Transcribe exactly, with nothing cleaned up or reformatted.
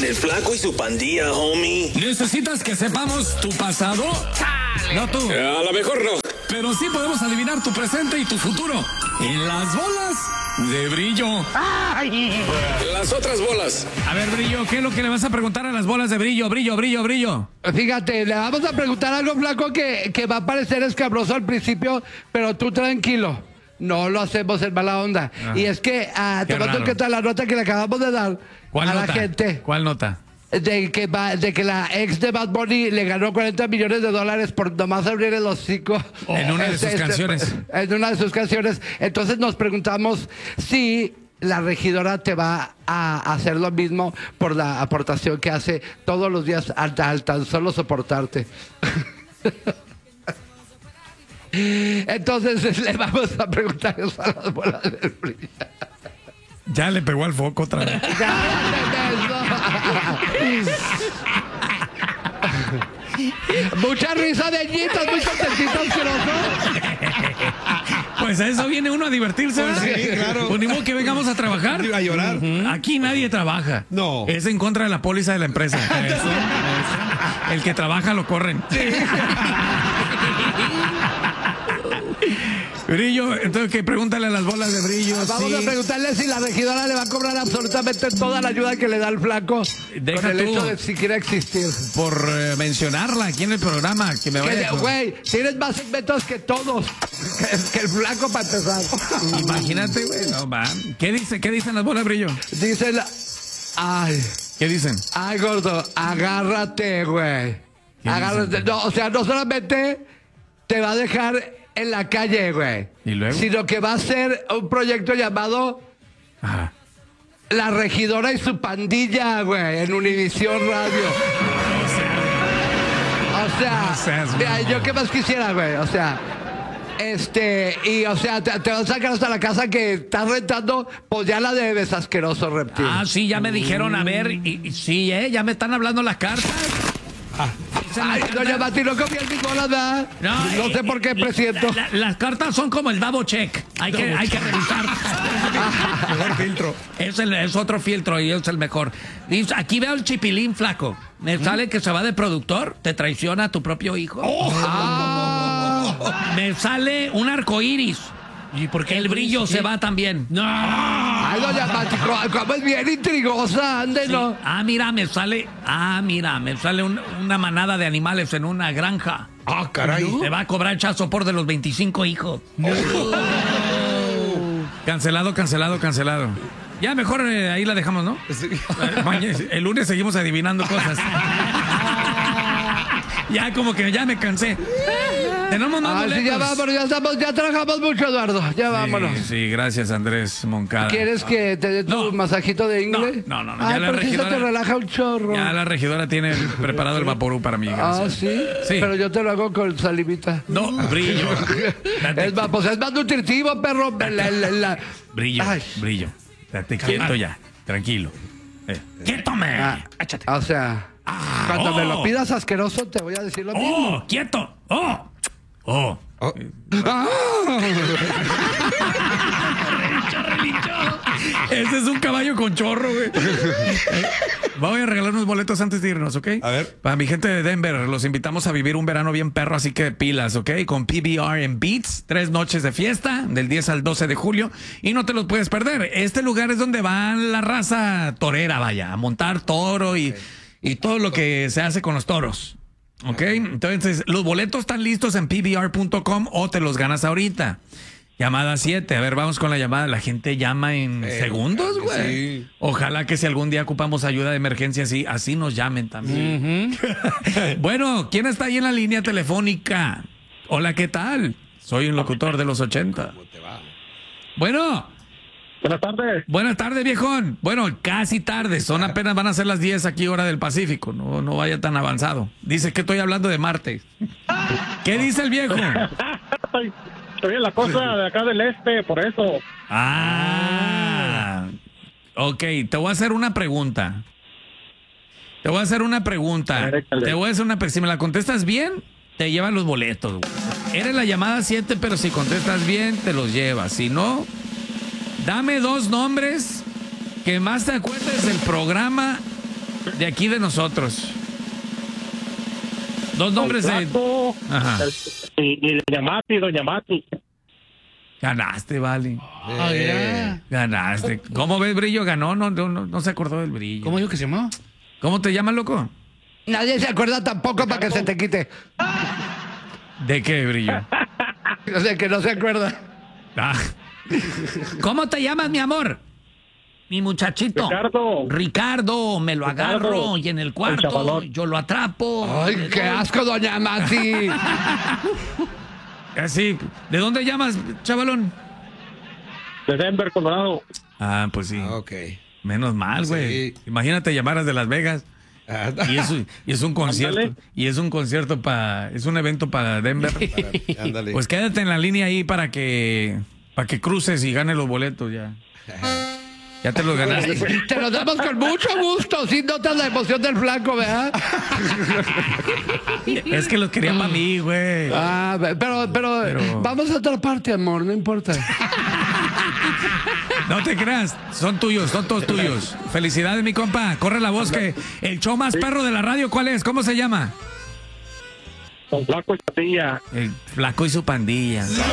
en el Flaco y su pandilla, homie. ¿Necesitas que sepamos tu pasado? No tú. A lo mejor no. Pero sí podemos adivinar tu presente y tu futuro. En las bolas de Brillo. Ay. Las otras bolas. A ver, Brillo, ¿qué es lo que le vas a preguntar a las bolas de Brillo? Brillo, Brillo, Brillo. Fíjate, le vamos a preguntar algo, Flaco, que, que va a parecer escabroso al principio, pero tú tranquilo. No lo hacemos en mala onda. Ajá. Y es que, ah, Qué te cuento raro. que tal la nota que le acabamos de dar ¿Cuál a nota? la gente. ¿Cuál nota? De que, va, de que la ex de Bad Bunny le ganó cuarenta millones de dólares por nomás abrir el hocico. En una de Este, sus este, canciones. En una de sus canciones. Entonces nos preguntamos si la regidora te va a hacer lo mismo por la aportación que hace todos los días al, al tan solo soportarte. Entonces le vamos a preguntar eso a las bolas del Brillo. Ya le pegó al foco otra vez. Mucha risa de ñitas, muy contentitos, asqueroso. Pues a eso viene uno a divertirse, Pues ¿verdad? sí, claro. Pues ni modo que vengamos a trabajar. A llorar. Ujú. Aquí nadie trabaja. No. Es en contra de la póliza de la empresa. Eso, eso. El que trabaja lo corren. Brillo, entonces que pregúntale a las bolas de Brillo. Vamos sí. a preguntarle si la regidora le va a cobrar absolutamente toda la ayuda que le da el Flaco. Deja con el tú. hecho de siquiera existir. Por eh, mencionarla aquí en el programa. Que me Que, vaya. güey, tienes más segmentos que todos. Que, que el Flaco para empezar. Imagínate, güey. No, va. ¿Qué dice? ¿Qué dicen las bolas de Brillo? Dice la... Ay, ¿Qué dicen? ay, gordo, agárrate, güey. ¿Qué Agárrate. dicen? No, o sea, no solamente te va a dejar en la calle, güey. ¿Y luego? Sino que va a ser un proyecto llamado Ajá. La Regidora y su Pandilla, güey, en Univisión Radio. O sea, No seas mira, mamón. yo qué más quisiera, güey. O sea, este, y o sea, te, te van a sacar hasta la casa que estás rentando, pues ya la debes, asqueroso reptil. Ah, sí, ya me dijeron, a ver, y, y sí, ¿eh? Ya me están hablando las cartas. Dicen las Ay, cartas- doña Mati, no confías en mis bolas, ¿verdad? No, No eh, sé por qué, eh, presiento. la- la- las cartas son como el double check. Hay que, hay que revisar. Mejor filtro. Es, el, es otro filtro y es el mejor. Dice, aquí veo el chipilín flaco. Me sale que se va de productor, te traiciona a tu propio hijo. Ah. Me sale un arco iris. ¿Y por qué el brillo se va también? No. Ay, doña Mati, co- como es bien intrigosa, ande, ¿no? Ah, mira, me sale. Ah, mira, me sale un- una manada de animales en una granja. Ah, caray. Te va a cobrar chazo por de los veinticinco hijos. Cancelado, cancelado, cancelado. Ya mejor eh, ahí la dejamos, ¿no? Sí. Eh, mañana- el lunes seguimos adivinando cosas. Ya como que ya me cansé. Tenemos más Ah, sí, ya boletos. vámonos, ya estamos, ya trabajamos mucho, Eduardo. Ya vámonos. Sí, sí, gracias Andrés Moncada. ¿Quieres que te dé tu No. masajito de inglés? No, no, no, ya Ay, la pero si eso regidora- te relaja un chorro. Ya la regidora tiene preparado el vaporú para mí. Ah, Gracias. ¿sí? Sí. Pero yo te lo hago con salivita. No, brillo. Date- Es más, pues es más nutritivo, perro. La- la- la- Brillo, Ay. brillo. Date quieto ya, tranquilo. Eh, ¡Quieto, me! Ah, Échate. o sea, Ah, cuando oh. me lo pidas asqueroso, te voy a decir lo mismo. ¡Oh! ¡Quieto! ¡Oh! ¡Oh! Oh. Ah. Ese es un caballo con chorro, güey. Eh, Voy a regalar unos boletos antes de irnos, ¿ok? A ver. Para mi gente de Denver, los invitamos a vivir un verano bien perro, así que pilas, ¿ok? Con P B R en Beats, tres noches de fiesta, del diez al doce de julio, y no te los puedes perder. Este lugar es donde va la raza torera, vaya, a montar toro y, y todo lo que se hace con los toros. ¿Ok? Entonces, los boletos están listos en P B R punto com o te los ganas ahorita. Llamada siete. A ver, vamos con la llamada. La gente llama en Eh, segundos, claro que güey. sí. Ojalá que si algún día ocupamos ayuda de emergencia, así, así nos llamen también. Bueno, ¿quién está ahí en la línea telefónica? Hola, ¿qué tal? Soy un locutor de los ochenta. ¿Cómo te va? Bueno, Buenas tardes. buenas tardes, viejón. Bueno, casi tarde. Son apenas van a ser las diez aquí, hora del Pacífico. No, no vaya tan avanzado. Dice que estoy hablando de Marte. ¿Qué dice el viejo? Estoy, estoy en la costa de acá del este, por eso. Ah. Ok, te voy a hacer una pregunta. Te voy a hacer una pregunta. Échale. Te voy a hacer una pregunta. Si me la contestas bien, te llevan los boletos, güey. Eres la llamada siete, pero si contestas bien, te los llevas. Si no, dame dos nombres que más te acuerdes del programa de aquí de nosotros. Dos nombres El de... Flaco, Ajá. el- y, y Doña Mati, Doña Mati. Ganaste, vale. Ah, ya. Ganaste. ¿Cómo ves, Brillo? Ganó, no, no, no, no se acordó del Brillo. ¿Cómo dijo que se llamaba? ¿Cómo te llamas, loco? Nadie se acuerda tampoco para que se te quite. ¿De qué, Brillo? O sea, que no se acuerda. Ah. ¿Cómo te llamas, mi amor? Mi muchachito. Ricardo. Ricardo, me lo Ricardo. agarro y en el El cuarto chavalón. yo lo atrapo. Ay, qué asco, doña Mati. Así. ¿De dónde llamas, chavalón? De Denver, Colorado. Ah, pues sí. Ah, ok. Menos mal, güey. Sí. Imagínate llamaras de Las Vegas. Ah, Y es, un- y es un concierto. Ándale. Y es un concierto para. Es un evento para Denver. para- ándale. Pues quédate en la línea ahí para que. Para que cruces y ganes los boletos ya. Ya te los ganaste. Te lo damos con mucho gusto. Si notas la emoción del flaco, ¿verdad? Es que los quería para mí, güey. Ah, pero, pero, Pero- vamos a otra parte, amor, no importa. No te creas, son tuyos, son todos tuyos. Felicidades, mi compa. Corre la voz que el show más perro de la radio, ¿cuál es? ¿Cómo se llama? Con Flaco y Patilla. El Flaco y su pandilla.